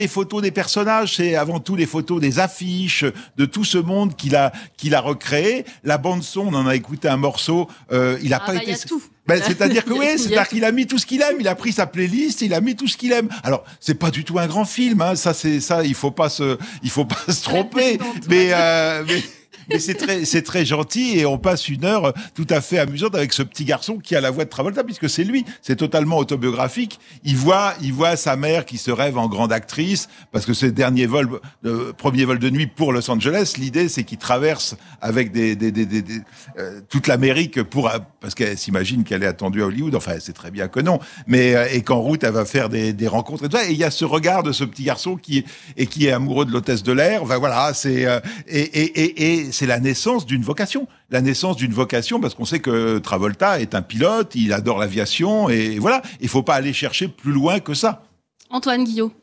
Les photos des personnages, c'est avant tout les photos des affiches, de tout ce monde qu'il a recréé. La bande son, on en a écouté un morceau. Il a pas été. Y a tout. C'est-à-dire que c'est-à-dire qu'il a mis tout ce qu'il aime. Il a pris sa playlist, il a mis tout ce qu'il aime. Alors c'est pas du tout un grand film, hein. Il faut pas se tromper. Mais c'est très gentil et on passe une heure tout à fait amusante avec ce petit garçon qui a la voix de Travolta puisque c'est lui. C'est totalement autobiographique. Il voit sa mère qui se rêve en grande actrice parce que c'est le premier vol de nuit pour Los Angeles. L'idée c'est qu'il traverse avec toute l'Amérique parce qu'elle s'imagine qu'elle est attendue à Hollywood. Enfin, c'est très bien que non. Mais et qu'en route elle va faire des rencontres et tout ça. Et il y a ce regard de ce petit garçon qui est amoureux de l'hôtesse de l'air. Enfin voilà, c'est la naissance d'une vocation. La naissance d'une vocation, parce qu'on sait que Travolta est un pilote, il adore l'aviation, et voilà. Il faut pas aller chercher plus loin que ça. Antoine Guillot.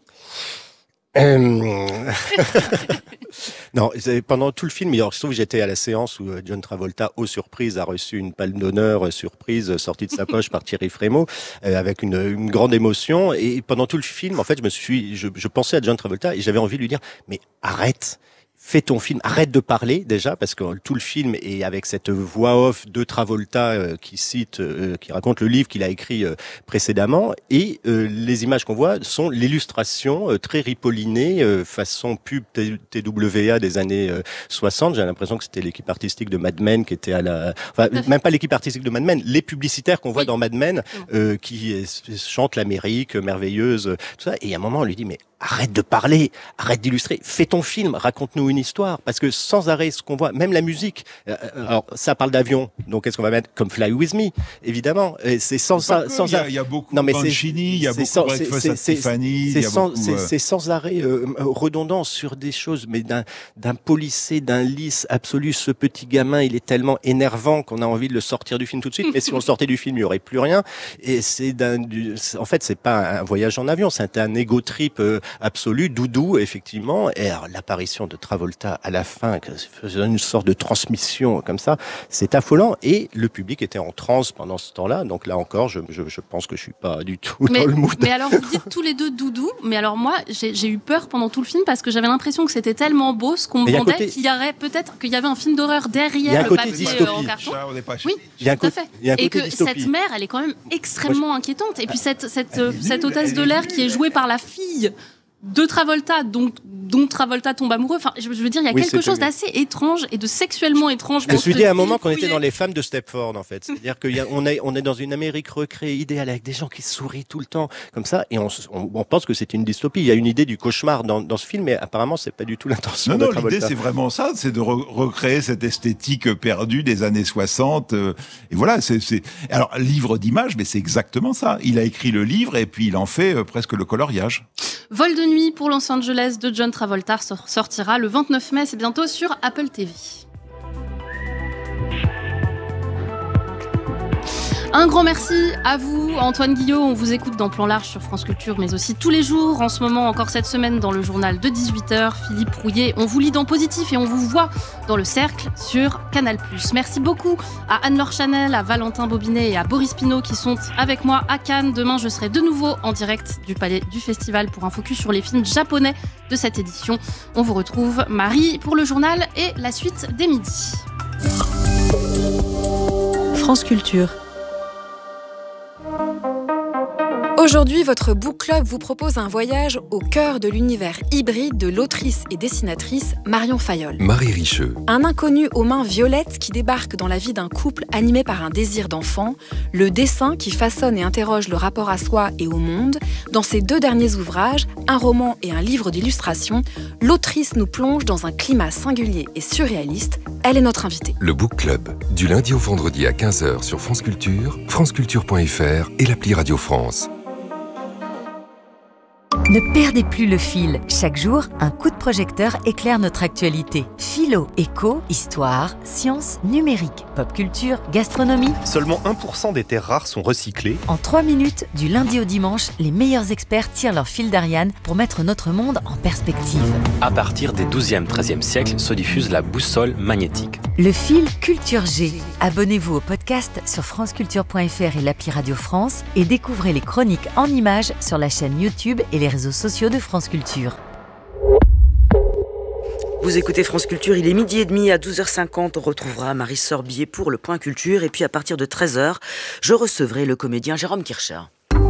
Non, pendant tout le film, il se trouve que j'étais à la séance où John Travolta, aux surprises, a reçu une palme d'honneur surprise sortie de sa poche par Thierry Frémaux, avec une grande émotion. Et pendant tout le film, en fait, je pensais à John Travolta et j'avais envie de lui dire, mais arrête. Fais ton film, arrête de parler déjà, parce que tout le film est avec cette voix off de Travolta qui raconte le livre qu'il a écrit précédemment, et les images qu'on voit sont l'illustration très ripollinée, façon pub TWA des années 60. J'ai l'impression que c'était l'équipe artistique de Mad Men qui était même pas l'équipe artistique de Mad Men, les publicitaires qu'on voit dans Mad Men qui chantent l'Amérique merveilleuse, tout ça. Et à un moment, on lui dit, mais arrête de parler, arrête d'illustrer, fais ton film, raconte-nous une histoire. Parce que sans arrêt, ce qu'on voit, même la musique, alors ça parle d'avion, donc qu'est-ce qu'on va mettre comme Fly With Me, évidemment. Et c'est il y a beaucoup de Mancini, il y a beaucoup de Breakfast at Tiffany. C'est sans arrêt redondant sur des choses, mais d'un policé, d'un lisse absolu. Ce petit gamin, il est tellement énervant qu'on a envie de le sortir du film tout de suite. Mais si on le sortait du film, il n'y aurait plus rien. Et en fait, c'est pas un voyage en avion, c'est un ego trip absolu, doudou, effectivement. Et alors, l'apparition de Travolta à la fin, faisant une sorte de transmission comme ça, c'est affolant. Et le public était en transe pendant ce temps-là. Donc là encore, je pense que je suis pas du tout dans le mood. Mais alors, vous dites tous les deux doudou. Mais alors moi, j'ai eu peur pendant tout le film parce que j'avais l'impression que c'était tellement beau ce qu'on me vendait qu'il y avait un film d'horreur derrière le papier en carton. Oui, tout à fait. Et que cette mère, elle est quand même extrêmement inquiétante. Et puis cette hôtesse de l'air qui est jouée par la fille de Travolta, dont Travolta tombe amoureux. Enfin, je veux dire, il y a quelque chose d'assez étrange et de sexuellement étrange. Je me suis dit à un moment qu'on était dans les femmes de Stepford, en fait. C'est-à-dire qu'on est dans une Amérique recréée, idéale, avec des gens qui sourient tout le temps, comme ça, et on pense que c'est une dystopie. Il y a une idée du cauchemar dans ce film, mais apparemment, c'est pas du tout l'intention de Travolta. L'idée, c'est vraiment ça, c'est de recréer cette esthétique perdue des années 60. Et voilà, alors, livre d'images, mais c'est exactement ça. Il a écrit le livre, et puis il en fait presque le coloriage. Vol de nuit pour Los Angeles de John Travolta sortira le 29 mai, c'est bientôt sur Apple TV. Un grand merci à vous, Antoine Guillot. On vous écoute dans Plan Large sur France Culture, mais aussi tous les jours. En ce moment, encore cette semaine, dans le journal de 18h. Philippe Rouillet, on vous lit dans Positif et on vous voit dans Le Cercle sur Canal+. Merci beaucoup à Anne-Laure Chanel, à Valentin Bobinet et à Boris Pinault qui sont avec moi à Cannes. Demain, je serai de nouveau en direct du Palais du Festival pour un focus sur les films japonais de cette édition. On vous retrouve, Marie, pour le journal et la suite des midis. France Culture. Aujourd'hui, votre Book Club vous propose un voyage au cœur de l'univers hybride de l'autrice et dessinatrice Marion Fayolle. Marie Richeux. Un inconnu aux mains violettes qui débarque dans la vie d'un couple animé par un désir d'enfant, le dessin qui façonne et interroge le rapport à soi et au monde. Dans ses deux derniers ouvrages, un roman et un livre d'illustration, l'autrice nous plonge dans un climat singulier et surréaliste. Elle est notre invitée. Le Book Club, du lundi au vendredi à 15h sur France Culture, franceculture.fr et l'appli Radio France. Ne perdez plus le fil. Chaque jour, un coup de projecteur éclaire notre actualité. Philo, éco, histoire, sciences, numérique, pop culture, gastronomie. Seulement 1% des terres rares sont recyclées. En 3 minutes, du lundi au dimanche, les meilleurs experts tirent leur fil d'Ariane pour mettre notre monde en perspective. À partir des 12e, 13e siècles se diffuse la boussole magnétique. Le fil Culture G. Abonnez-vous au podcast podcast sur franceculture.fr et l'appli Radio France et découvrez les chroniques en images sur la chaîne YouTube et les réseaux sociaux de France Culture. Vous écoutez France Culture, il est 12h30 à 12h50. On retrouvera Marie Sorbier pour le Point Culture. Et puis à partir de 13h, je recevrai le comédien Jérôme Kircher.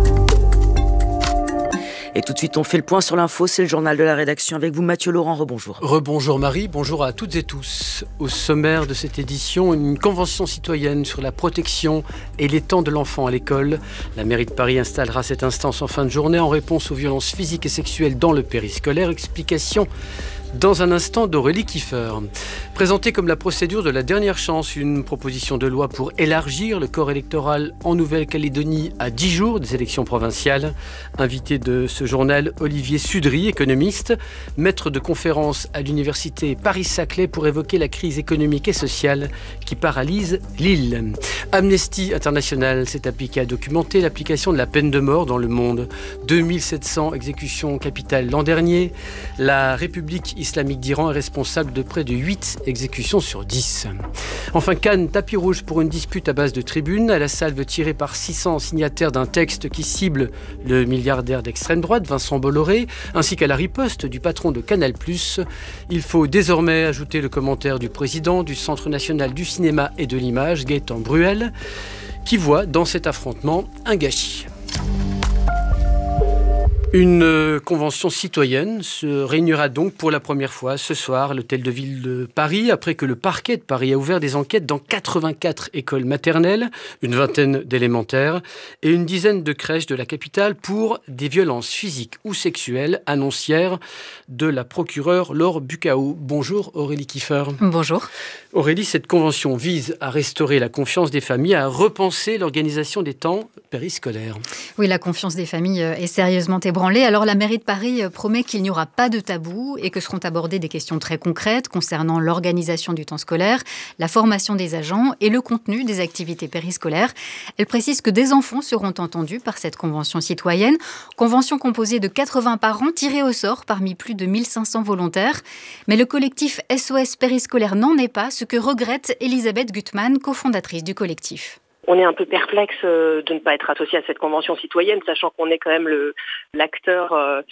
Et tout de suite, on fait le point sur l'info. C'est le journal de la rédaction avec vous, Mathieu Laurent. Rebonjour. Rebonjour Marie, bonjour à toutes et tous. Au sommaire de cette édition, une convention citoyenne sur la protection et les temps de l'enfant à l'école. La mairie de Paris installera cette instance en fin de journée en réponse aux violences physiques et sexuelles dans le périscolaire. Explication dans un instant d'Aurélie Kiefer. Présentée comme la procédure de la dernière chance, une proposition de loi pour élargir le corps électoral en Nouvelle-Calédonie à 10 jours des élections provinciales. Invité de ce journal, Olivier Sudry, économiste, maître de conférence à l'université Paris-Saclay pour évoquer la crise économique et sociale qui paralyse l'île. Amnesty International s'est appliqué à documenter l'application de la peine de mort dans le monde. 2700 exécutions capitales l'an dernier. La République islamique d'Iran est responsable de près de 8 exécutions sur 10. Enfin, Cannes, tapis rouge pour une dispute à base de tribunes, à la salve tirée par 600 signataires d'un texte qui cible le milliardaire d'extrême droite, Vincent Bolloré, ainsi qu'à la riposte du patron de Canal+. Il faut désormais ajouter le commentaire du président du Centre national du cinéma et de l'image, Gaëtan Bruel, qui voit dans cet affrontement un gâchis. Une convention citoyenne se réunira donc pour la première fois ce soir à l'hôtel de ville de Paris, après que le parquet de Paris a ouvert des enquêtes dans 84 écoles maternelles, une vingtaine d'élémentaires et une dizaine de crèches de la capitale pour des violences physiques ou sexuelles, annoncière de la procureure Laure Bucao. Bonjour Aurélie Kiefer. Bonjour. Aurélie, cette convention vise à restaurer la confiance des familles, à repenser l'organisation des temps périscolaires. Oui, la confiance des familles est sérieusement ébranlée. Alors la mairie de Paris promet qu'il n'y aura pas de tabou et que seront abordées des questions très concrètes concernant l'organisation du temps scolaire, la formation des agents et le contenu des activités périscolaires. Elle précise que des enfants seront entendus par cette convention citoyenne, convention composée de 80 parents tirés au sort parmi plus de 1500 volontaires. Mais le collectif SOS Périscolaire n'en est pas, ce que regrette Elisabeth Gutmann, cofondatrice du collectif. On est un peu perplexe de ne pas être associé à cette convention citoyenne, sachant qu'on est quand même l'acteur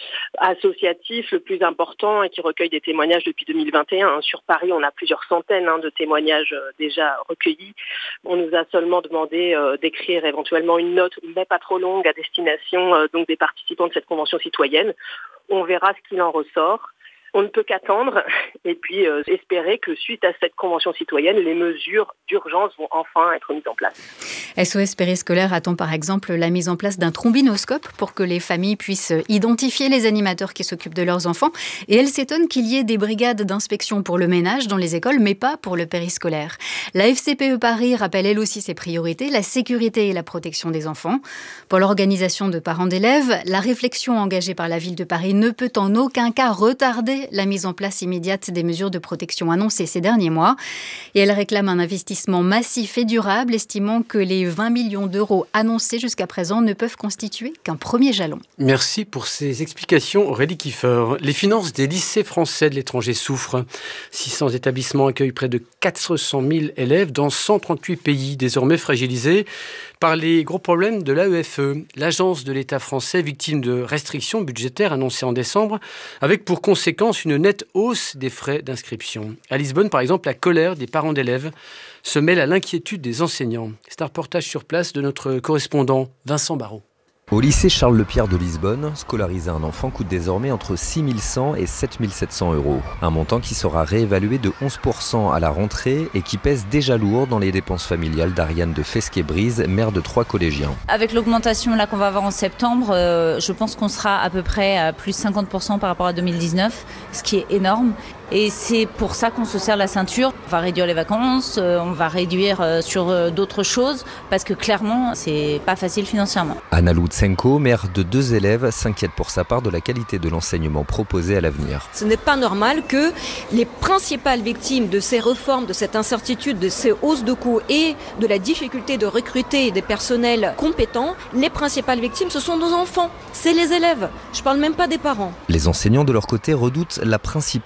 associatif le plus important et qui recueille des témoignages depuis 2021. Sur Paris, on a plusieurs centaines de témoignages déjà recueillis. On nous a seulement demandé d'écrire éventuellement une note, mais pas trop longue, à destination donc des participants de cette convention citoyenne. On verra ce qu'il en ressort. On ne peut qu'attendre et puis espérer que suite à cette convention citoyenne, les mesures d'urgence vont enfin être mises en place. SOS Périscolaire attend par exemple la mise en place d'un trombinoscope pour que les familles puissent identifier les animateurs qui s'occupent de leurs enfants. Et elle s'étonne qu'il y ait des brigades d'inspection pour le ménage dans les écoles, mais pas pour le périscolaire. La FCPE Paris rappelle elle aussi ses priorités, la sécurité et la protection des enfants. Pour l'organisation de parents d'élèves, la réflexion engagée par la ville de Paris ne peut en aucun cas retarder la mise en place immédiate des mesures de protection annoncées ces derniers mois. Et elle réclame un investissement massif et durable, estimant que les 20 millions d'euros annoncés jusqu'à présent ne peuvent constituer qu'un premier jalon. Merci pour ces explications, Aurélie Kiefer. Les finances des lycées français de l'étranger souffrent. 600 établissements accueillent près de 400 000 élèves dans 138 pays, désormais fragilisés par les gros problèmes de l'AEFE, l'agence de l'État français victime de restrictions budgétaires annoncées en décembre, avec pour conséquence une nette hausse des frais d'inscription. À Lisbonne, par exemple, la colère des parents d'élèves se mêle à l'inquiétude des enseignants. C'est un reportage sur place de notre correspondant Vincent Barraud. Au lycée Charles-Lepierre de Lisbonne, scolariser un enfant coûte désormais entre 6 100 et 7 700 €. Un montant qui sera réévalué de 11% à la rentrée et qui pèse déjà lourd dans les dépenses familiales d'Ariane de Fesquet-Brise, mère de 3 collégiens. Avec l'augmentation là qu'on va avoir en septembre, je pense qu'on sera à peu près à plus 50% par rapport à 2019, ce qui est énorme. Et c'est pour ça qu'on se serre la ceinture. On va réduire les vacances, on va réduire sur d'autres choses, parce que clairement, c'est pas facile financièrement. Anna Lutsenko, mère de 2 élèves, s'inquiète pour sa part de la qualité de l'enseignement proposé à l'avenir. Ce n'est pas normal que les principales victimes de ces réformes, de cette incertitude, de ces hausses de coûts et de la difficulté de recruter des personnels compétents, les principales victimes, ce sont nos enfants, c'est les élèves. Je parle même pas des parents. Les enseignants, de leur côté, redoutent la principale mesure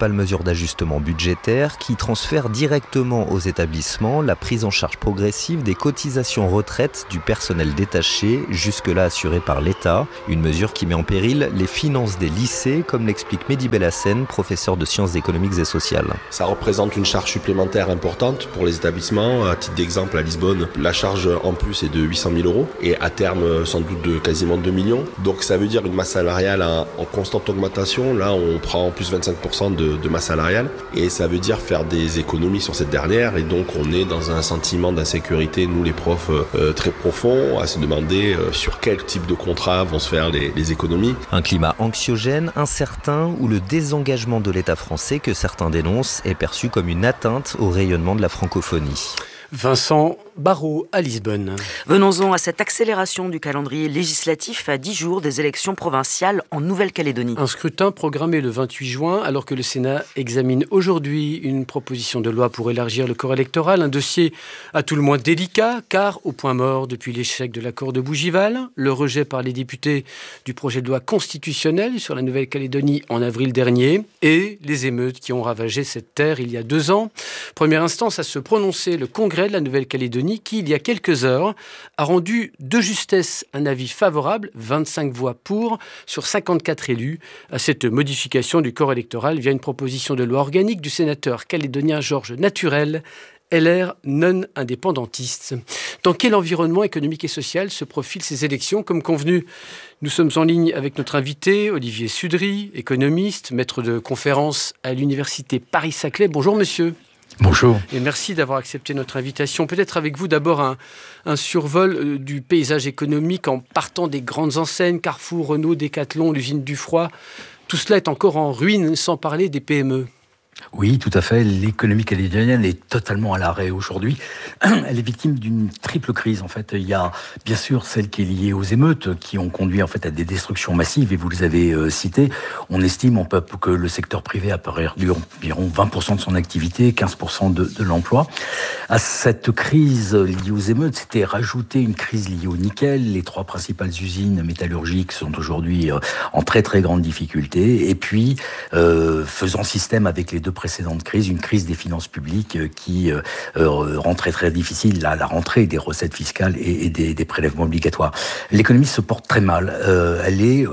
d'ajustement budgétaire qui transfère directement aux établissements la prise en charge progressive des cotisations retraite du personnel détaché, jusque-là assuré par l'État. Une mesure qui met en péril les finances des lycées, comme l'explique Mehdi Bellassène, professeur de sciences économiques et sociales. Ça représente une charge supplémentaire importante pour les établissements. À titre d'exemple, à Lisbonne, la charge en plus est de 800 000 € et à terme sans doute de quasiment 2 millions. Donc ça veut dire une masse salariale en constante augmentation. Là, on prend en plus 25% de masse salariale et ça veut dire faire des économies sur cette dernière et donc on est dans un sentiment d'insécurité, nous les profs, très profond, à se demander sur quel type de contrat vont se faire les économies. Un climat anxiogène, incertain, où le désengagement de l'État français, que certains dénoncent, est perçu comme une atteinte au rayonnement de la francophonie. Vincent Barrault à Lisbonne. Venons-en à cette accélération du calendrier législatif à 10 jours des élections provinciales en Nouvelle-Calédonie. Un scrutin programmé le 28 juin alors que le Sénat examine aujourd'hui une proposition de loi pour élargir le corps électoral. Un dossier à tout le moins délicat car au point mort depuis l'échec de l'accord de Bougival, le rejet par les députés du projet de loi constitutionnel sur la Nouvelle-Calédonie en avril dernier et les émeutes qui ont ravagé cette terre il y a 2 ans. Première instance à se prononcer, le Congrès de la Nouvelle-Calédonie qui, il y a quelques heures, a rendu de justesse un avis favorable, 25 voix pour, sur 54 élus, à cette modification du corps électoral via une proposition de loi organique du sénateur calédonien Georges Naturel, LR non indépendantiste. Dans quel environnement économique et social se profilent ces élections comme convenu ? Nous sommes en ligne avec notre invité, Olivier Sudry, économiste, maître de conférence à l'université Paris-Saclay. Bonjour monsieur. Bonjour. Et merci d'avoir accepté notre invitation. Peut-être avec vous d'abord un survol du paysage économique en partant des grandes enseignes, Carrefour, Renault, Decathlon, l'usine Dufroy. Tout cela est encore en ruine, sans parler des PME. Oui, tout à fait. L'économie calédonienne est totalement à l'arrêt aujourd'hui. Elle est victime d'une triple crise. En fait, il y a bien sûr celle qui est liée aux émeutes, qui ont conduit en fait à des destructions massives. Et vous les avez citées. On estime que le secteur privé a perdu environ 20% de son activité, 15% de l'emploi. À cette crise liée aux émeutes, s'était rajoutée une crise liée au nickel. Les 3 principales usines métallurgiques sont aujourd'hui en très très grande difficulté. Et puis, faisant système avec les 2 précédentes crises, une crise des finances publiques qui rend très très difficile la rentrée des recettes fiscales et des prélèvements obligatoires. L'économie se porte très mal. Elle est,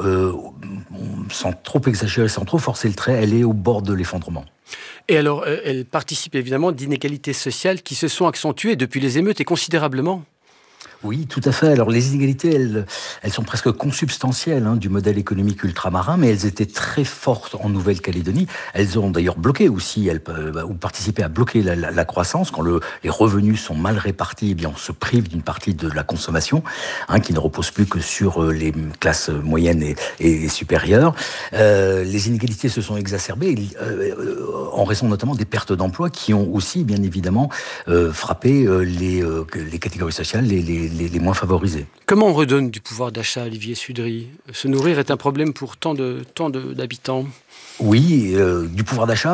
sans trop exagérer, sans trop forcer le trait, elle est au bord de l'effondrement. Et alors, elle participe évidemment d'inégalités sociales qui se sont accentuées depuis les émeutes et considérablement. Oui, tout à fait. Alors les inégalités, elles sont presque consubstantielles du modèle économique ultramarin, mais elles étaient très fortes en Nouvelle-Calédonie. Elles ont d'ailleurs bloqué aussi, ou participé à bloquer la croissance. Quand les revenus sont mal répartis, eh bien on se prive d'une partie de la consommation, qui ne repose plus que sur les classes moyennes et supérieures. Les inégalités se sont exacerbées en raison notamment des pertes d'emplois qui ont aussi, bien évidemment, frappé les catégories sociales, les moins favorisés. Comment on redonne du pouvoir d'achat, Olivier Sudry ? Se nourrir est un problème pour tant d'habitants. Oui, du pouvoir d'achat,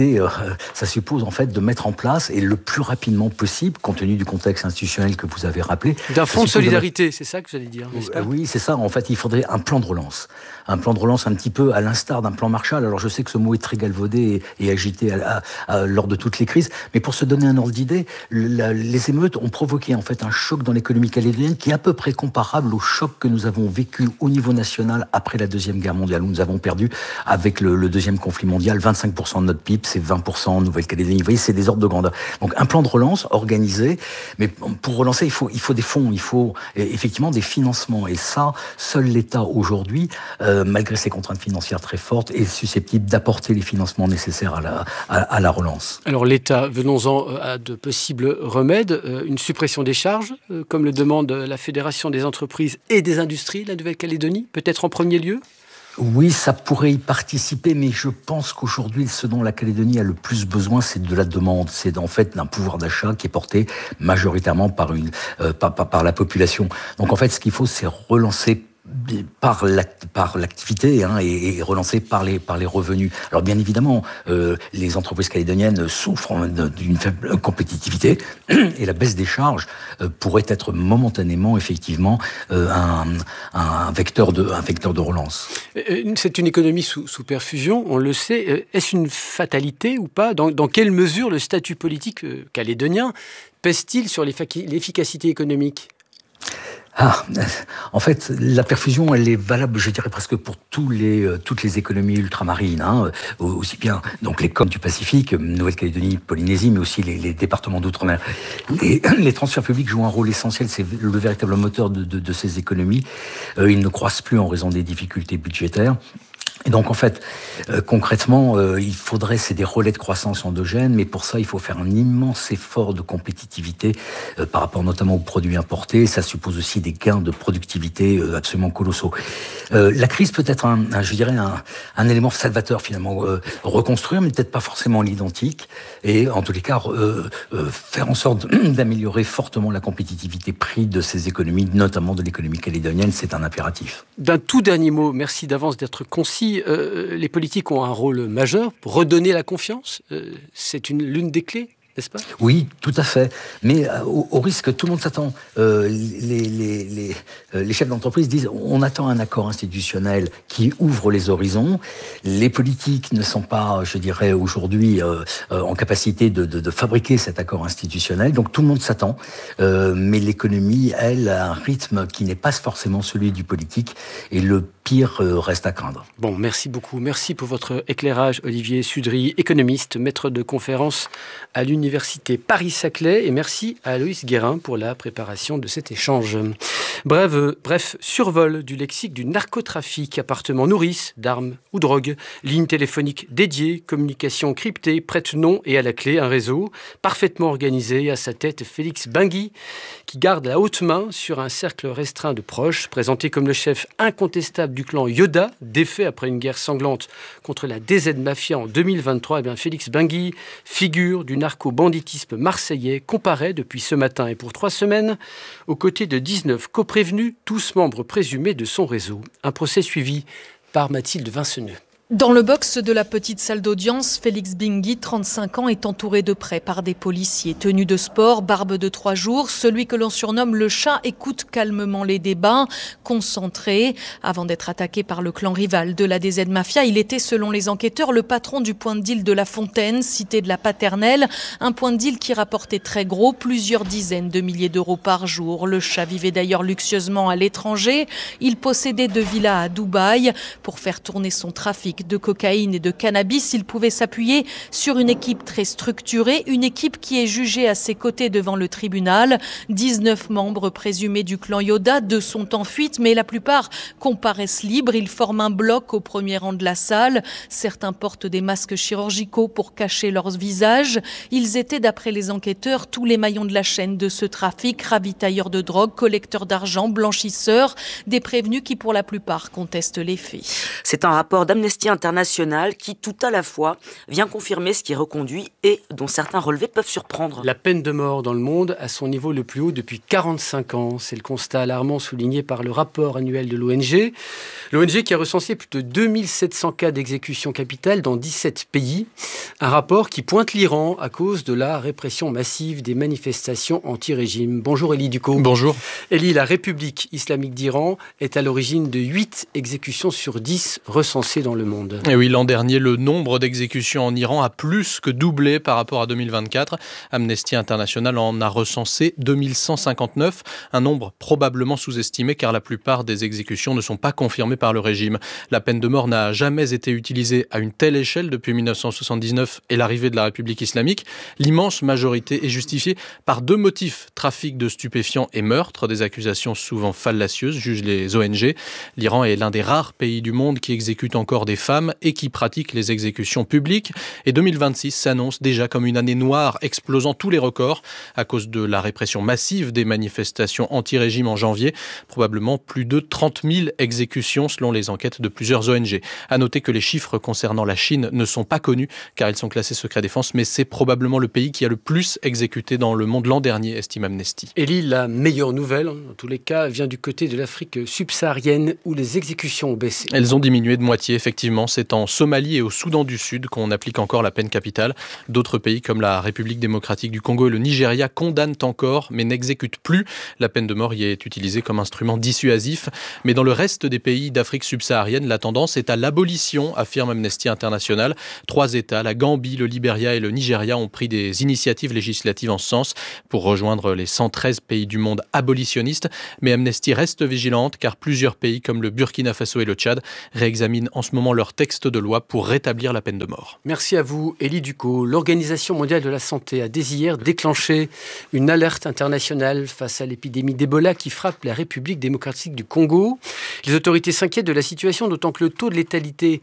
ça suppose en fait de mettre en place, et le plus rapidement possible, compte tenu du contexte institutionnel que vous avez rappelé. D'un fonds de solidarité, c'est ça que vous allez dire, n'est-ce pas ? Oui, c'est ça. En fait, il faudrait un plan de relance. Un plan de relance un petit peu à l'instar d'un plan Marshall. Alors je sais que ce mot est très galvaudé et agité lors de toutes les crises, mais pour se donner un ordre d'idée, les émeutes ont provoqué en fait un choc dans l'économie calédonienne qui est à peu près comparable au choc que nous avons vécu au niveau national après la Deuxième Guerre mondiale, où nous avons perdu avec le deuxième conflit mondial 25% de notre PIB, c'est 20% en Nouvelle-Calédonie. Vous voyez, c'est des ordres de grandeur. Donc un plan de relance organisé, mais pour relancer, il faut des fonds, il faut effectivement des financements. Et ça, seul l'État aujourd'hui, malgré ses contraintes financières très fortes, est susceptible d'apporter les financements nécessaires à la relance. Alors l'État, venons-en à de possibles remèdes. Une suppression des charges, comme le demande la Fédération des entreprises et des industries de la Nouvelle-Calédonie, peut-être en premier lieu ? Oui, ça pourrait y participer, mais je pense qu'aujourd'hui, ce dont la Calédonie a le plus besoin, c'est de la demande. C'est en fait d'un pouvoir d'achat qui est porté majoritairement par la population. Donc en fait, ce qu'il faut, c'est relancer par l'activité et relancé par les revenus. Alors bien évidemment, les entreprises calédoniennes souffrent d'une faible compétitivité et la baisse des charges pourrait être momentanément effectivement un vecteur de relance. C'est une économie sous perfusion, on le sait. Est-ce une fatalité ou pas ? Dans quelle mesure le statut politique calédonien pèse-t-il sur l'efficacité économique ? En fait, la perfusion, elle est valable, je dirais, presque pour toutes les économies ultramarines, aussi bien donc les COM du Pacifique, Nouvelle-Calédonie, Polynésie, mais aussi les départements d'outre-mer. Les transferts publics jouent un rôle essentiel, c'est le véritable moteur de ces économies. Ils ne croissent plus en raison des difficultés budgétaires. Et donc, en fait, concrètement, c'est des relais de croissance endogènes, mais pour ça, il faut faire un immense effort de compétitivité par rapport notamment aux produits importés. Ça suppose aussi des gains de productivité absolument colossaux. La crise peut être un élément salvateur, finalement. Reconstruire, mais peut-être pas forcément l'identique. Et en tous les cas, faire en sorte d'améliorer fortement la compétitivité prix de ces économies, notamment de l'économie calédonienne, c'est un impératif. D'un tout dernier mot, merci d'avance d'être concis. Les politiques ont un rôle majeur pour redonner la confiance. C'est l'une des clés, n'est-ce pas ? Oui, tout à fait. Mais au risque, tout le monde s'attend. Les chefs d'entreprise disent on attend un accord institutionnel qui ouvre les horizons. Les politiques ne sont pas, je dirais, aujourd'hui en capacité de fabriquer cet accord institutionnel. Donc tout le monde s'attend. Mais l'économie, elle, a un rythme qui n'est pas forcément celui du politique. Et le pire reste à craindre. Bon, merci beaucoup. Merci pour votre éclairage, Olivier Sudry, économiste, maître de conférence à l'Université Paris-Saclay. Et merci à Aloïs Guérin pour la préparation de cet échange. Bref, survol du lexique du narcotrafic, appartement nourrice, d'armes ou drogue, ligne téléphonique dédiée, communication cryptée, prête-nom et à la clé un réseau parfaitement organisé. À sa tête, Félix Bingui, qui garde la haute main sur un cercle restreint de proches, présenté comme le chef incontestable du clan Yoda, défait après une guerre sanglante contre la DZ Mafia en 2023. Félix Bingui, figure du narco-banditisme marseillais, comparaît depuis ce matin et pour 3 semaines aux côtés de 19 coprévenus, tous membres présumés de son réseau. Un procès suivi par Mathilde Vinceneux. Dans le box de la petite salle d'audience, Félix Bingui, 35 ans, est entouré de près par des policiers. Tenue de sport, barbe de 3 jours, celui que l'on surnomme le chat écoute calmement les débats, concentré. Avant d'être attaqué par le clan rival de la DZ Mafia, il était, selon les enquêteurs, le patron du point de deal de La Fontaine, cité de la Paternelle. Un point de deal qui rapportait très gros, plusieurs dizaines de milliers d'euros par jour. Le chat vivait d'ailleurs luxueusement à l'étranger. Il possédait 2 villas à Dubaï. Pour faire tourner son trafic de cocaïne et de cannabis, il pouvait s'appuyer sur une équipe très structurée, une équipe qui est jugée à ses côtés devant le tribunal. 19 membres présumés du clan Yoda, 2 sont en fuite, mais la plupart comparaissent libres. Ils forment un bloc au premier rang de la salle. Certains portent des masques chirurgicaux pour cacher leurs visages. Ils étaient, d'après les enquêteurs, tous les maillons de la chaîne de ce trafic, ravitailleurs de drogue, collecteurs d'argent, blanchisseurs, des prévenus qui, pour la plupart, contestent les faits. C'est un rapport d'Amnesty International qui, tout à la fois, vient confirmer ce qui est reconduit et dont certains relevés peuvent surprendre. La peine de mort dans le monde à son niveau le plus haut depuis 45 ans. C'est le constat alarmant souligné par le rapport annuel de l'ONG. L'ONG qui a recensé plus de 2700 cas d'exécution capitale dans 17 pays. Un rapport qui pointe l'Iran à cause de la répression massive des manifestations anti-régime. Bonjour Elie Ducot. Bonjour. Elie, la République islamique d'Iran est à l'origine de 8 exécutions sur 10 recensées dans le monde. Et oui, l'an dernier, le nombre d'exécutions en Iran a plus que doublé par rapport à 2024. Amnesty International en a recensé 2159, un nombre probablement sous-estimé car la plupart des exécutions ne sont pas confirmées par le régime. La peine de mort n'a jamais été utilisée à une telle échelle depuis 1979 et l'arrivée de la République islamique. L'immense majorité est justifiée par 2 motifs, trafic de stupéfiants et meurtre, des accusations souvent fallacieuses, jugent les ONG. L'Iran est l'un des rares pays du monde qui exécute encore des femmes et qui pratiquent les exécutions publiques. Et 2026 s'annonce déjà comme une année noire, explosant tous les records à cause de la répression massive des manifestations anti-régime en janvier. Probablement plus de 30 000 exécutions selon les enquêtes de plusieurs ONG. À noter que les chiffres concernant la Chine ne sont pas connus car ils sont classés secret défense, mais c'est probablement le pays qui a le plus exécuté dans le monde l'an dernier, estime Amnesty. Élie, la meilleure nouvelle, en tous les cas, vient du côté de l'Afrique subsaharienne où les exécutions ont baissé. Elles ont diminué de moitié, effectivement. C'est en Somalie et au Soudan du Sud qu'on applique encore la peine capitale. D'autres pays comme la République démocratique du Congo et le Nigeria condamnent encore, mais n'exécutent plus. La peine de mort y est utilisée comme instrument dissuasif. Mais dans le reste des pays d'Afrique subsaharienne, la tendance est à l'abolition, affirme Amnesty International. 3 États, la Gambie, le Libéria et le Nigeria, ont pris des initiatives législatives en ce sens pour rejoindre les 113 pays du monde abolitionnistes. Mais Amnesty reste vigilante car plusieurs pays comme le Burkina Faso et le Tchad réexaminent en ce moment leur texte de loi pour rétablir la peine de mort. Merci à vous, Élie Ducot. L'Organisation mondiale de la santé a dès hier déclenché une alerte internationale face à l'épidémie d'Ebola qui frappe la République démocratique du Congo. Les autorités s'inquiètent de la situation, d'autant que le taux de létalité,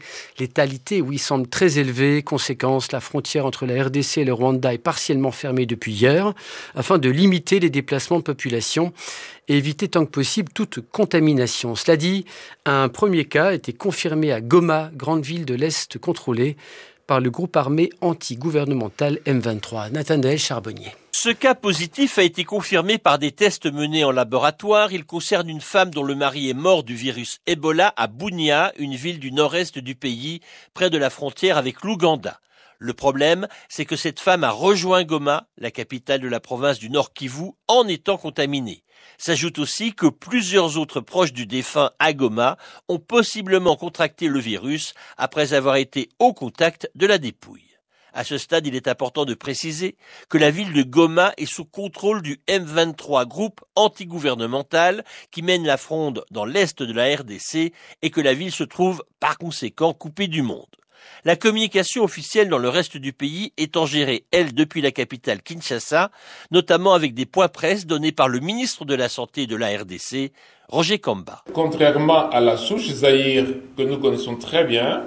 oui, semble très élevé. Conséquence, la frontière entre la RDC et le Rwanda est partiellement fermée depuis hier, afin de limiter les déplacements de population et éviter tant que possible toute contamination. Cela dit, un premier cas a été confirmé à Goma, grande ville de l'Est contrôlée par le groupe armé anti-gouvernemental M23. Nathanaël Charbonnier. Ce cas positif a été confirmé par des tests menés en laboratoire. Il concerne une femme dont le mari est mort du virus Ebola à Bunia, une ville du nord-est du pays, près de la frontière avec l'Ouganda. Le problème, c'est que cette femme a rejoint Goma, la capitale de la province du Nord Kivu, en étant contaminée. S'ajoute aussi que plusieurs autres proches du défunt à Goma ont possiblement contracté le virus après avoir été au contact de la dépouille. À ce stade, il est important de préciser que la ville de Goma est sous contrôle du M23, groupe antigouvernemental qui mène la fronde dans l'est de la RDC et que la ville se trouve par conséquent coupée du monde. La communication officielle dans le reste du pays étant gérée, elle, depuis la capitale Kinshasa, notamment avec des points presse donnés par le ministre de la Santé de la RDC, Roger Kamba. Contrairement à la souche Zaïre que nous connaissons très bien,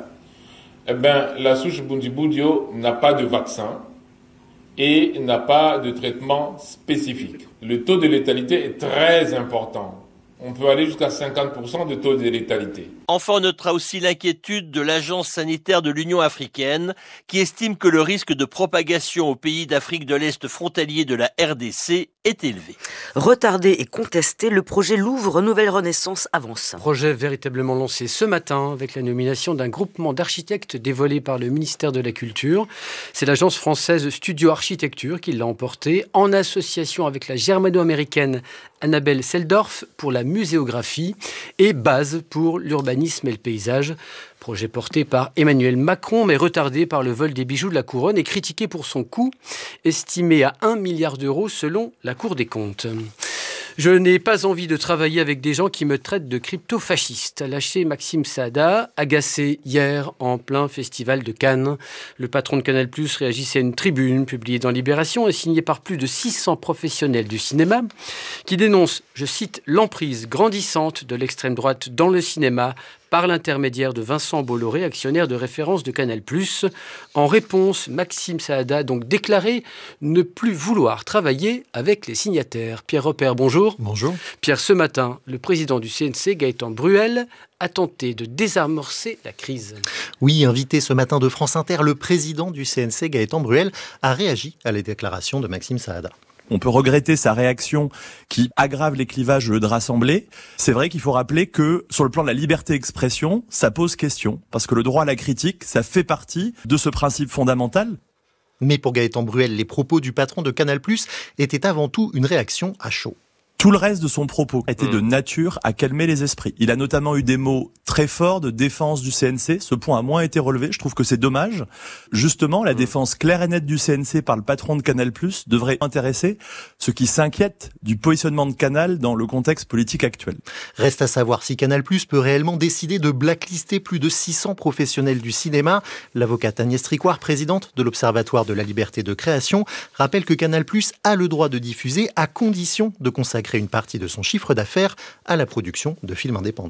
la souche Bundibugyo n'a pas de vaccin et n'a pas de traitement spécifique. Le taux de létalité est très important. On peut aller jusqu'à 50% de taux de létalité. Enfin, on notera aussi l'inquiétude de l'Agence sanitaire de l'Union africaine qui estime que le risque de propagation aux pays d'Afrique de l'Est frontaliers de la RDC est élevé. Retardé et contesté, le projet Louvre Nouvelle Renaissance avance. Projet véritablement lancé ce matin avec la nomination d'un groupement d'architectes dévoilé par le ministère de la Culture. C'est l'agence française Studio Architecture qui l'a emporté en association avec la germano-américaine Annabelle Seldorf pour la muséographie et Base pour l'urbanisme et le paysage. Projet porté par Emmanuel Macron, mais retardé par le vol des bijoux de la couronne et critiqué pour son coût, estimé à 1 milliard d'euros selon la Cour des comptes. Je n'ai pas envie de travailler avec des gens qui me traitent de crypto-fasciste, a lâché Maxime Saada, agacé hier en plein festival de Cannes. Le patron de Canal+ réagissait à une tribune publiée dans Libération et signée par plus de 600 professionnels du cinéma qui dénoncent, je cite, l'emprise grandissante de l'extrême droite dans le cinéma par l'intermédiaire de Vincent Bolloré, actionnaire de référence de Canal+. En réponse, Maxime Saada a donc déclaré ne plus vouloir travailler avec les signataires. Pierre Repère, bonjour. Bonjour. Pierre, ce matin, le président du CNC, Gaëtan Bruel, a tenté de désamorcer la crise. Oui, invité ce matin de France Inter, le président du CNC, Gaëtan Bruel, a réagi à la déclaration de Maxime Saada. On peut regretter sa réaction qui aggrave les clivages de rassembler. C'est vrai qu'il faut rappeler que sur le plan de la liberté d'expression, ça pose question. Parce que le droit à la critique, ça fait partie de ce principe fondamental. Mais pour Gaëtan Bruel, les propos du patron de Canal+ étaient avant tout une réaction à chaud. Tout le reste de son propos était de nature à calmer les esprits. Il a notamment eu des mots très forts de défense du CNC. Ce point a moins été relevé. Je trouve que c'est dommage. Justement, la défense claire et nette du CNC par le patron de Canal+ devrait intéresser ceux qui s'inquiètent du positionnement de Canal dans le contexte politique actuel. Reste à savoir si Canal+ peut réellement décider de blacklister plus de 600 professionnels du cinéma. L'avocate Agnès Tricoire, présidente de l'Observatoire de la liberté de création, rappelle que Canal+ a le droit de diffuser à condition de consacrer une partie de son chiffre d'affaires à la production de films indépendants.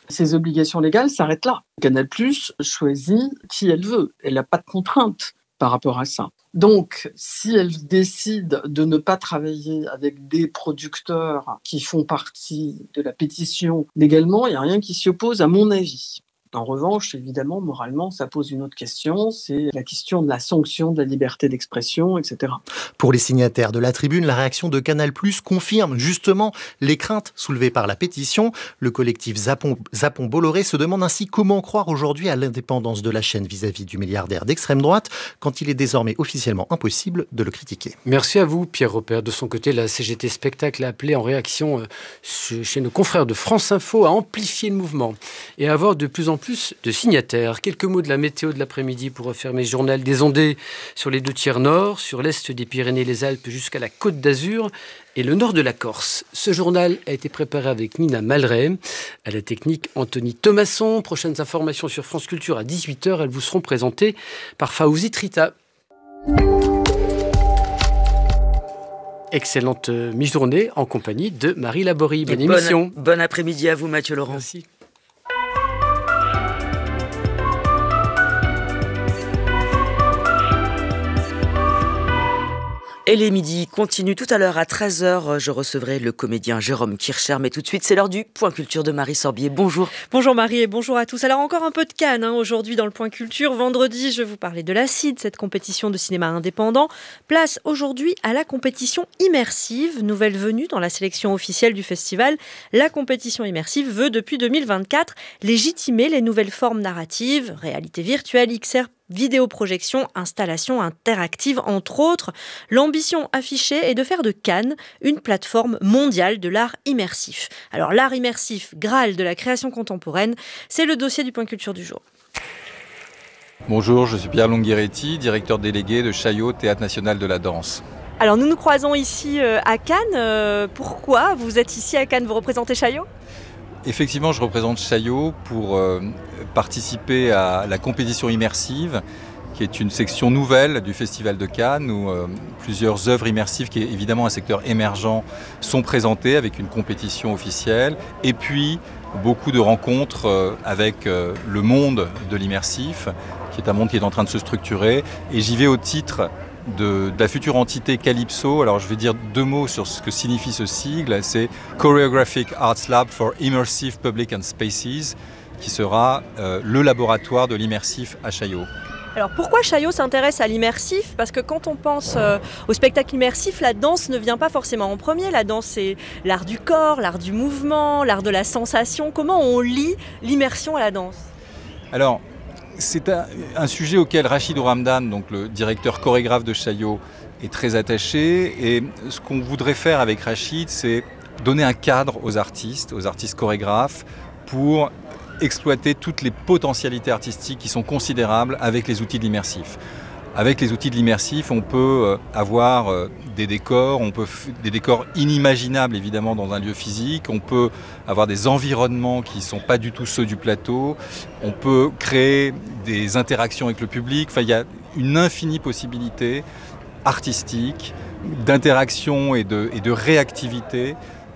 Ces obligations légales s'arrêtent là. Canal+ choisit qui elle veut. Elle n'a pas de contraintes par rapport à ça. Donc, si elle décide de ne pas travailler avec des producteurs qui font partie de la pétition légalement, il n'y a rien qui s'y oppose à mon avis. En revanche, évidemment, moralement, ça pose une autre question, c'est la question de la sanction de la liberté d'expression, etc. Pour les signataires de la tribune, la réaction de Canal+ confirme justement les craintes soulevées par la pétition. Le collectif Zapon Bolloré se demande ainsi comment croire aujourd'hui à l'indépendance de la chaîne vis-à-vis du milliardaire d'extrême droite, quand il est désormais officiellement impossible de le critiquer. Merci à vous, Pierre Robert. De son côté, la CGT Spectacle a appelé en réaction chez nos confrères de France Info à amplifier le mouvement et à avoir de plus en plus de signataires. Quelques mots de la météo de l'après-midi pour refermer le journal. Des ondées sur les 2/3 nord, sur l'est des Pyrénées, les Alpes jusqu'à la Côte d'Azur et le nord de la Corse. Ce journal a été préparé avec Nina Malray. À la technique, Anthony Thomasson. Prochaines informations sur France Culture à 18h. Elles vous seront présentées par Fawzi Trita. Excellente mi-journée en compagnie de Marie Laborie. Bonne émission. Bon après-midi à vous, Mathieu Laurent. Merci. Et les midis continuent tout à l'heure à 13h. Je recevrai le comédien Jérôme Kircher. Mais tout de suite, c'est l'heure du Point Culture de Marie Sorbier. Bonjour. Bonjour Marie et bonjour à tous. Alors encore un peu de Cannes aujourd'hui dans le Point Culture. Vendredi, je vous parlais de la CID, cette compétition de cinéma indépendant. Place aujourd'hui à la compétition immersive, nouvelle venue dans la sélection officielle du festival. La compétition immersive veut depuis 2024 légitimer les nouvelles formes narratives, réalité virtuelle, XR, vidéoprojection, installation interactive, entre autres. L'ambition affichée est de faire de Cannes une plateforme mondiale de l'art immersif. Alors l'art immersif, Graal de la création contemporaine, c'est le dossier du Point Culture du jour. Bonjour, je suis Pierre Longhiretti, directeur délégué de Chaillot, Théâtre National de la Danse. Alors nous nous croisons ici à Cannes. Pourquoi vous êtes ici à Cannes? Vous représentez Chaillot? Effectivement, je représente Chaillot pour participer à la compétition immersive, qui est une section nouvelle du Festival de Cannes, où plusieurs œuvres immersives, qui est évidemment un secteur émergent, sont présentées avec une compétition officielle. Et puis, beaucoup de rencontres avec le monde de l'immersif, qui est un monde qui est en train de se structurer. Et j'y vais au titre de la future entité Calypso. Alors je vais dire deux mots sur ce que signifie ce sigle. C'est Choreographic Arts Lab for Immersive Public and Spaces, qui sera le laboratoire de l'immersif à Chaillot. Alors pourquoi Chaillot s'intéresse à l'immersif? Parce que quand on pense au spectacle immersif, la danse ne vient pas forcément en premier. La danse, c'est l'art du corps, l'art du mouvement, l'art de la sensation. Comment on lie l'immersion à la danse? Alors, c'est un sujet auquel Rachid Ouramdan, donc le directeur chorégraphe de Chaillot, est très attaché. Et ce qu'on voudrait faire avec Rachid, c'est donner un cadre aux artistes chorégraphes, pour exploiter toutes les potentialités artistiques qui sont considérables avec les outils de l'immersif. Avec les outils de l'immersif, on peut avoir des décors inimaginables évidemment dans un lieu physique, on peut avoir des environnements qui ne sont pas du tout ceux du plateau, on peut créer des interactions avec le public, enfin, il y a une infinie possibilité artistique, d'interaction et de réactivité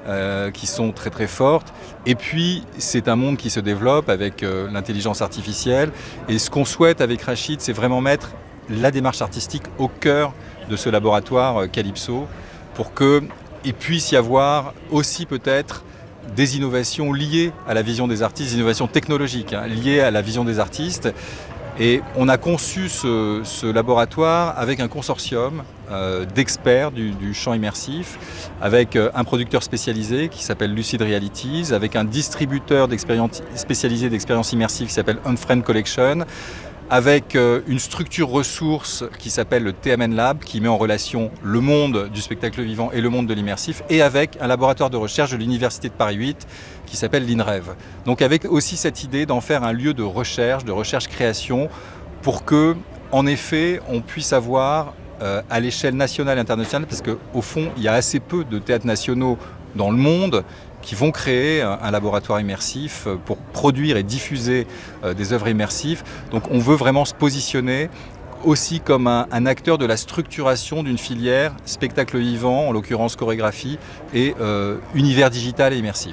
qui sont très très fortes. Et puis c'est un monde qui se développe avec l'intelligence artificielle, et ce qu'on souhaite avec Rachid, c'est vraiment mettre la démarche artistique au cœur de ce laboratoire Calypso, pour qu'il puisse y avoir aussi peut-être des innovations liées à la vision des artistes, des innovations technologiques liées à la vision des artistes. Et on a conçu ce laboratoire avec un consortium d'experts du champ immersif, avec un producteur spécialisé qui s'appelle Lucid Realities, avec un distributeur spécialisé d'expériences immersives qui s'appelle Unfriend Collection, avec une structure ressource qui s'appelle le TMN Lab, qui met en relation le monde du spectacle vivant et le monde de l'immersif, et avec un laboratoire de recherche de l'Université de Paris 8 qui s'appelle l'INREV. Donc avec aussi cette idée d'en faire un lieu de recherche-création, pour que, en effet, on puisse avoir à l'échelle nationale et internationale, parce qu'au fond, il y a assez peu de théâtres nationaux dans le monde qui vont créer un laboratoire immersif pour produire et diffuser des œuvres immersives. Donc on veut vraiment se positionner aussi comme un acteur de la structuration d'une filière spectacle vivant, en l'occurrence chorégraphie, et univers digital et immersif.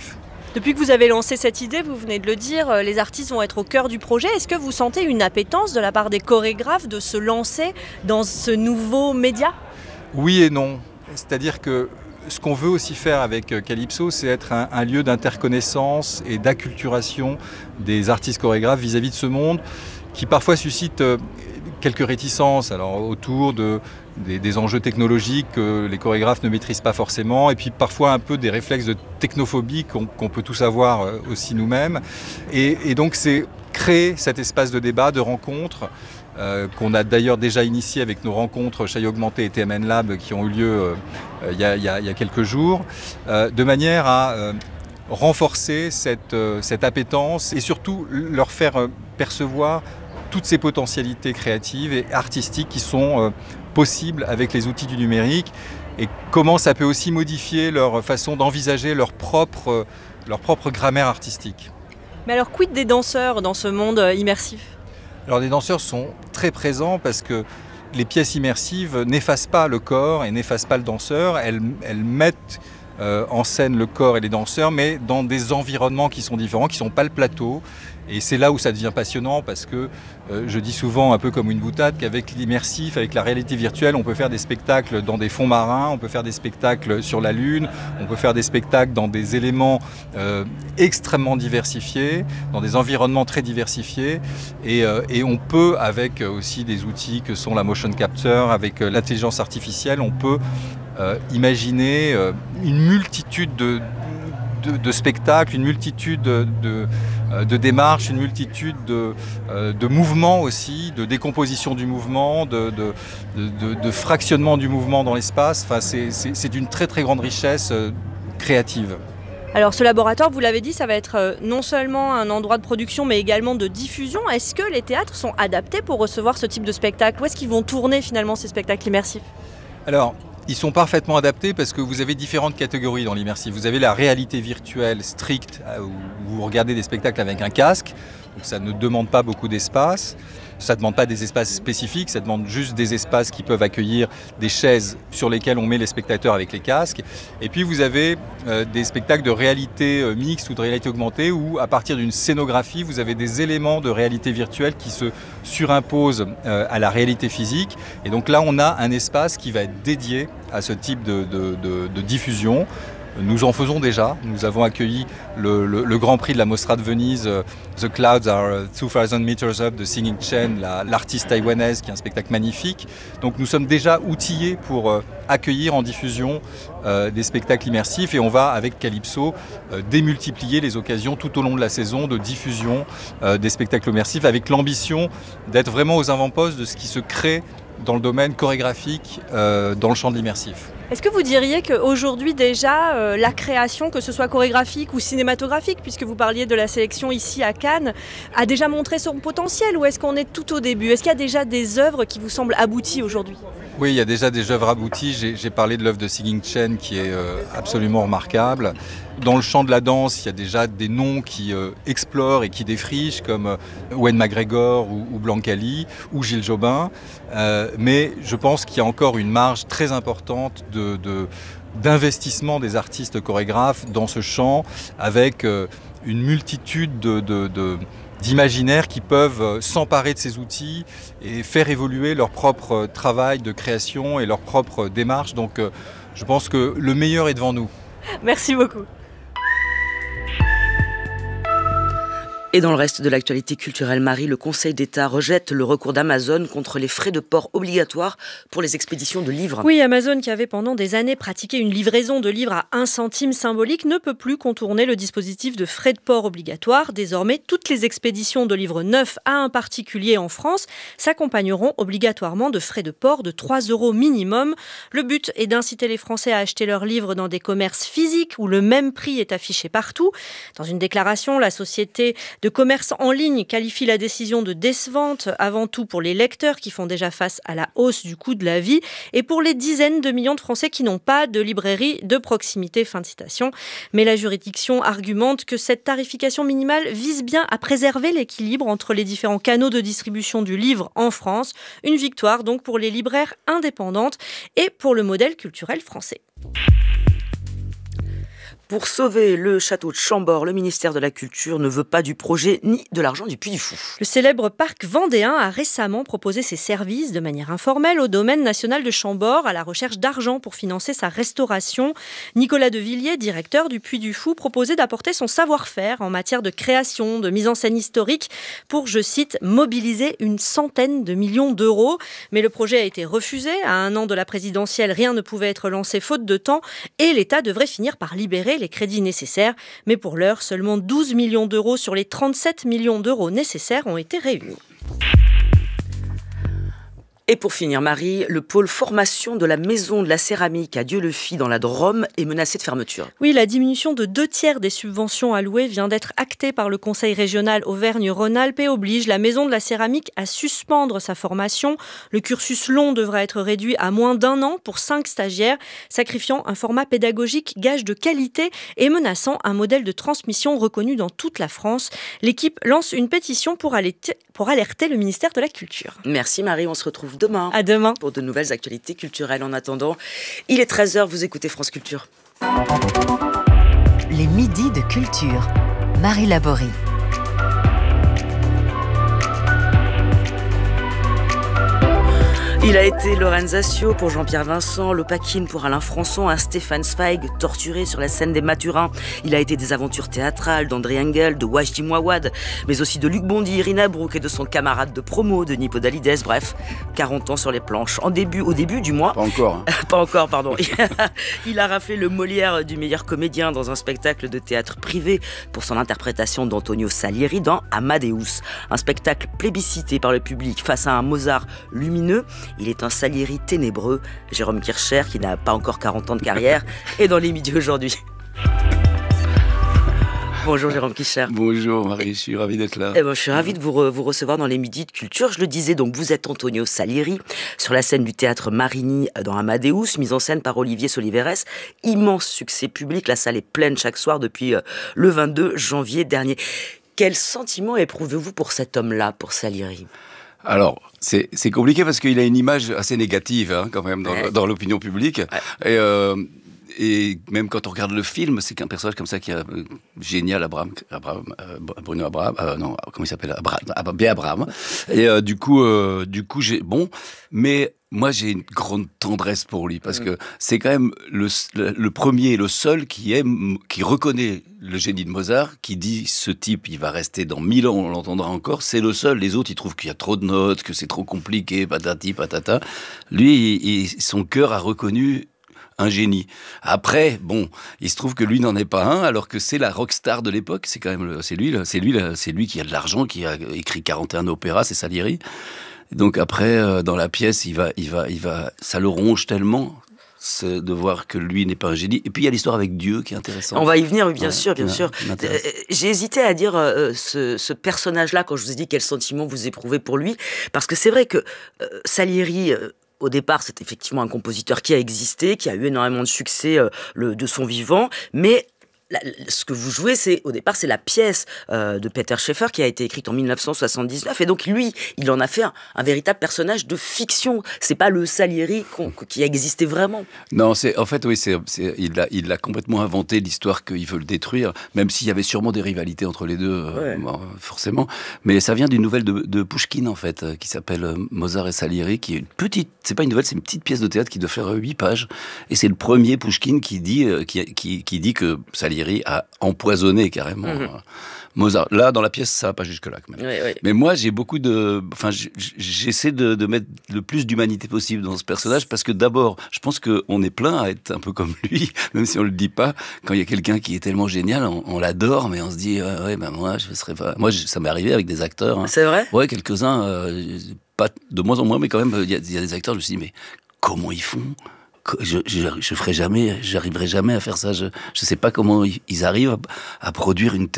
Depuis que vous avez lancé cette idée, vous venez de le dire, les artistes vont être au cœur du projet. Est-ce que vous sentez une appétence de la part des chorégraphes de se lancer dans ce nouveau média ? Oui et non. C'est-à-dire que ce qu'on veut aussi faire avec Calypso, c'est être un lieu d'interconnaissance et d'acculturation des artistes chorégraphes vis-à-vis de ce monde qui parfois suscite quelques réticences autour des enjeux technologiques que les chorégraphes ne maîtrisent pas forcément, et puis parfois un peu des réflexes de technophobie qu'on peut tous avoir aussi nous-mêmes. Et donc c'est créer cet espace de débat, de rencontre, qu'on a d'ailleurs déjà initié avec nos rencontres Chaillot Augmenté et TMN Lab qui ont eu lieu il y a quelques jours, de manière à renforcer cette appétence et surtout leur faire percevoir toutes ces potentialités créatives et artistiques qui sont possibles avec les outils du numérique et comment ça peut aussi modifier leur façon d'envisager leur propre grammaire artistique. Mais alors, quid des danseurs dans ce monde immersif ? Alors les danseurs sont très présents parce que les pièces immersives n'effacent pas le corps et n'effacent pas le danseur. Elles mettent en scène le corps et les danseurs, mais dans des environnements qui sont différents, qui ne sont pas le plateau. Et c'est là où ça devient passionnant parce que je dis souvent, un peu comme une boutade, qu'avec l'immersif, avec la réalité virtuelle, on peut faire des spectacles dans des fonds marins, on peut faire des spectacles sur la Lune, on peut faire des spectacles dans des éléments extrêmement diversifiés, dans des environnements très diversifiés. Et on peut, avec aussi des outils que sont la motion capture, avec l'intelligence artificielle, on peut imaginer une multitude de spectacles, une multitude de démarches, une multitude de mouvements aussi, de décomposition du mouvement, de fractionnement du mouvement dans l'espace. Enfin, c'est d'une très très grande richesse créative. Alors ce laboratoire, vous l'avez dit, ça va être non seulement un endroit de production mais également de diffusion. Est-ce que les théâtres sont adaptés pour recevoir ce type de spectacle ? Où est-ce qu'ils vont tourner finalement ces spectacles immersifs ? Alors, ils sont parfaitement adaptés parce que vous avez différentes catégories dans l'immersif. Vous avez la réalité virtuelle stricte, où vous regardez des spectacles avec un casque, donc ça ne demande pas beaucoup d'espace. Ça ne demande pas des espaces spécifiques, ça demande juste des espaces qui peuvent accueillir des chaises sur lesquelles on met les spectateurs avec les casques. Et puis vous avez des spectacles de réalité mixte ou de réalité augmentée où à partir d'une scénographie, vous avez des éléments de réalité virtuelle qui se surimposent à la réalité physique. Et donc là, on a un espace qui va être dédié à ce type de diffusion. Nous en faisons déjà. Nous avons accueilli le Grand Prix de la Mostra de Venise, The Clouds Are 2000 Meters Up de Singing Chen, l'artiste taïwanaise, qui est un spectacle magnifique. Donc nous sommes déjà outillés pour accueillir en diffusion des spectacles immersifs et on va, avec Calypso, démultiplier les occasions tout au long de la saison de diffusion des spectacles immersifs avec l'ambition d'être vraiment aux avant-postes de ce qui se crée dans le domaine chorégraphique, dans le champ de l'immersif. Est-ce que vous diriez qu'aujourd'hui déjà, la création, que ce soit chorégraphique ou cinématographique, puisque vous parliez de la sélection ici à Cannes, a déjà montré son potentiel ou est-ce qu'on est tout au début ? Est-ce qu'il y a déjà des œuvres qui vous semblent abouties aujourd'hui ? Oui, il y a déjà des œuvres abouties. J'ai parlé de l'œuvre de Singing Chen qui est absolument remarquable. Dans le champ de la danse, il y a déjà des noms qui explorent et qui défrichent comme Ewan McGregor ou Blanca Lee ou Gilles Jobin. Mais je pense qu'il y a encore une marge très importante d'investissement des artistes chorégraphes dans ce champ avec une multitude d'imaginaires qui peuvent s'emparer de ces outils et faire évoluer leur propre travail de création et leur propre démarche. Donc je pense que le meilleur est devant nous. Merci beaucoup. Et dans le reste de l'actualité culturelle, Marie, le Conseil d'État rejette le recours d'Amazon contre les frais de port obligatoires pour les expéditions de livres. Oui, Amazon, qui avait pendant des années pratiqué une livraison de livres à 1 centime symbolique, ne peut plus contourner le dispositif de frais de port obligatoires. Désormais, toutes les expéditions de livres neufs à un particulier en France s'accompagneront obligatoirement de frais de port de 3 € minimum. Le but est d'inciter les Français à acheter leurs livres dans des commerces physiques où le même prix est affiché partout. Dans une déclaration, la société de commerce en ligne qualifie la décision de décevante, avant tout pour les lecteurs qui font déjà face à la hausse du coût de la vie et pour les dizaines de millions de Français qui n'ont pas de librairie de proximité. Fin de citation. Mais la juridiction argumente que cette tarification minimale vise bien à préserver l'équilibre entre les différents canaux de distribution du livre en France. Une victoire donc pour les libraires indépendantes et pour le modèle culturel français. Pour sauver le château de Chambord, le ministère de la Culture ne veut pas du projet ni de l'argent du Puy du Fou. Le célèbre parc vendéen a récemment proposé ses services de manière informelle au domaine national de Chambord à la recherche d'argent pour financer sa restauration. Nicolas Devilliers, directeur du Puy du Fou, proposait d'apporter son savoir-faire en matière de création, de mise en scène historique pour, je cite, mobiliser une centaine de millions d'euros. Mais le projet a été refusé. À 1 an de la présidentielle, rien ne pouvait être lancé faute de temps et l'État devrait finir par libérer les crédits nécessaires. Mais pour l'heure, seulement 12 millions d'euros sur les 37 millions d'euros nécessaires ont été réunis. Et pour finir, Marie, le pôle formation de la Maison de la Céramique à Dieu-le-Fit dans la Drôme est menacé de fermeture. Oui, la diminution de 2/3 des subventions allouées vient d'être actée par le Conseil régional Auvergne-Rhône-Alpes et oblige la Maison de la Céramique à suspendre sa formation. Le cursus long devra être réduit à moins d'1 an pour 5 stagiaires, sacrifiant un format pédagogique gage de qualité et menaçant un modèle de transmission reconnu dans toute la France. L'équipe lance une pétition pour alerter le ministère de la Culture. Merci Marie, on se retrouve demain. À demain. Pour de nouvelles actualités culturelles. En attendant, il est 13h, vous écoutez France Culture. Les midis de culture. Marie Laborie. Il a été Lorenza Sio pour Jean-Pierre Vincent, Lopakine pour Alain Françon, un Stéphane Zweig torturé sur la scène des Mathurins. Il a été des aventures théâtrales d'André Engel, de Wajdi Mouawad, mais aussi de Luc Bondy, Irina Brouk et de son camarade de promo, Denis Podalides. Bref, 40 ans sur les planches. Au début du mois. Pas encore. Pas encore, pardon. Il a raflé le Molière du meilleur comédien dans un spectacle de théâtre privé pour son interprétation d'Antonio Salieri dans Amadeus. Un spectacle plébiscité par le public face à un Mozart lumineux. Il est un Salieri ténébreux. Jérôme Kircher, qui n'a pas encore 40 ans de carrière, est dans les midis aujourd'hui. Bonjour Jérôme Kircher. Bonjour Marie, je suis ravi d'être là. Je suis ravi de vous recevoir dans les midis de culture. Je le disais, donc vous êtes Antonio Salieri, sur la scène du théâtre Marigny dans Amadeus, mise en scène par Olivier Soliveres. Immense succès public, la salle est pleine chaque soir depuis le 22 janvier dernier. Quel sentiment éprouvez-vous pour cet homme-là, pour Salieri ? Alors, c'est compliqué parce qu'il a une image assez négative quand même dans l'opinion publique. Ouais. Et même quand on regarde le film, c'est qu'un personnage comme ça qui est génial, Bruno Abraham, non, comment il s'appelle, Abraham. Et du coup, mais moi j'ai une grande tendresse pour lui parce que c'est quand même le premier et le seul qui reconnaît le génie de Mozart, qui dit ce type il va rester dans 1000 ans, on l'entendra encore. C'est le seul. Les autres ils trouvent qu'il y a trop de notes, que c'est trop compliqué, patati patata. Lui, son cœur a reconnu un génie. Après, il se trouve que lui n'en est pas un, alors que c'est la rockstar de l'époque. C'est quand même c'est lui qui a de l'argent, qui a écrit 41 opéras, c'est Salieri. Donc après, dans la pièce, il va, ça le ronge tellement de voir que lui n'est pas un génie. Et puis il y a l'histoire avec Dieu qui est intéressante. On va y venir, bien sûr. J'ai hésité à dire ce personnage-là quand je vous ai dit quel sentiment vous éprouvez pour lui, parce que c'est vrai que Salieri. Au départ, c'est effectivement un compositeur qui a existé, qui a eu énormément de succès de son vivant, mais ce que vous jouez, au départ, c'est la pièce de Peter Shaffer qui a été écrite en 1979, et donc lui, il en a fait un véritable personnage de fiction. C'est pas le Salieri qui a existé vraiment. Non, il a complètement inventé l'histoire qu'il veut le détruire, même s'il y avait sûrement des rivalités entre les deux, forcément. Mais ça vient d'une nouvelle de Pouchkine, en fait, qui s'appelle Mozart et Salieri, qui est une petite, c'est pas une nouvelle, c'est une petite pièce de théâtre qui doit faire 8 pages, et c'est le premier Pouchkine qui dit que Salieri a empoisonné carrément Mozart. Là, dans la pièce, ça va pas jusque-là quand même. Oui. Mais moi, j'ai beaucoup j'essaie de mettre le plus d'humanité possible dans ce personnage, parce que d'abord, je pense qu'on est plein à être un peu comme lui, même si on le dit pas. Quand il y a quelqu'un qui est tellement génial, on l'adore, mais on se dit, moi, je serais pas... Moi, ça m'est arrivé avec des acteurs. C'est vrai ? Ouais, quelques-uns, pas de moins en moins, mais quand même, il y a des acteurs, je me suis dit, mais comment ils font ? Je ferai jamais, j'arriverai jamais à faire ça. Je sais pas comment ils arrivent à produire un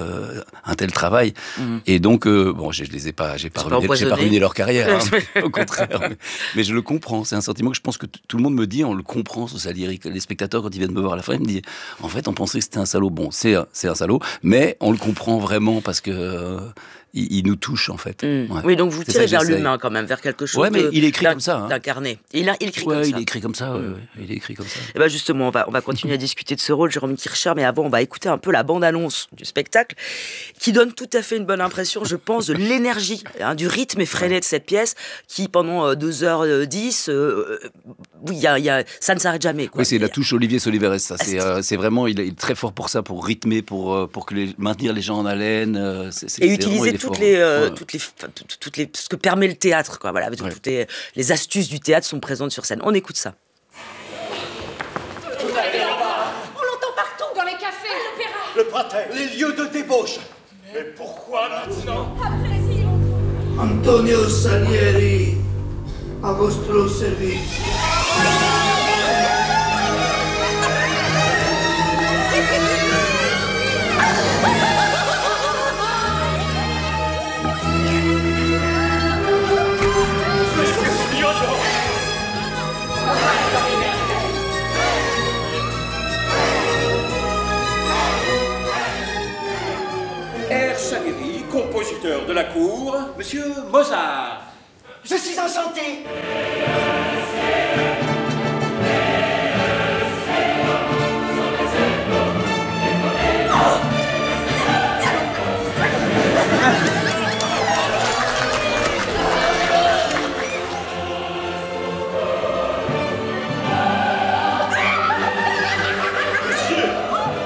tel travail. Et donc, je les ai pas, j'ai pas ruiné leur carrière, au contraire. Mais je le comprends. C'est un sentiment que je pense que tout le monde me dit. On le comprend, ce Salieri. Les spectateurs, quand ils viennent me voir à la fin, ils me disent, en fait, on pensait que c'était un salaud. Bon, c'est un salaud, mais on le comprend vraiment parce que il nous touche en fait. Ouais. Oui, donc vous tirez vers l'humain quand même, vers quelque chose. Ouais, mais il écrit comme ça. D'incarné. Il écrit comme ça. Il écrit comme ça. Il écrit comme ça. Et ben justement, on va continuer à discuter de ce rôle, Jérôme Kircher, mais avant, on va écouter un peu la bande-annonce du spectacle, qui donne tout à fait une bonne impression, je pense, de l'énergie, du rythme effréné de cette pièce, qui pendant 2h10, ça ne s'arrête jamais. Quoi. Oui, c'est la touche Olivier Soliveres. Ça, c'est vraiment, il est très fort pour ça, pour rythmer, pour maintenir les gens en haleine. Et utiliser toutes les, ce que permet le théâtre, quoi. Voilà, toutes les astuces du théâtre sont présentes sur scène. On écoute ça. On l'entend partout, dans les cafés, l'opéra. Le prater, les lieux de débauche. Mais pourquoi maintenant? Antonio Salieri, a vostro servizio. Salieri, compositeur de la cour, Monsieur Mozart. Je suis enchanté.